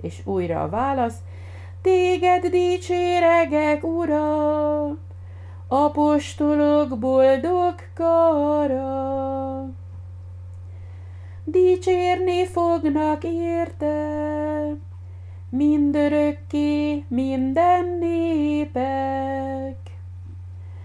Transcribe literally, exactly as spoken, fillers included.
És újra a válasz: téged dicséregek, Uram, apostolok boldog kara. Dicsérni fognak érte mindörökké minden népe,